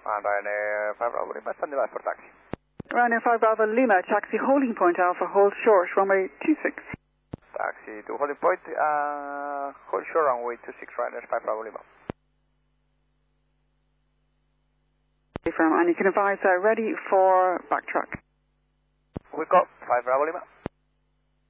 And Ryanair 5 Bravo Lima, standing by for taxi. Ryanair 5 Bravo Lima, taxi holding point Alpha, hold short, runway 26. Taxi to holding point, hold short, runway 26, Ryanair 5 Bravo Lima. And you can advise ready for backtrack. We got 5 Bravo Lima.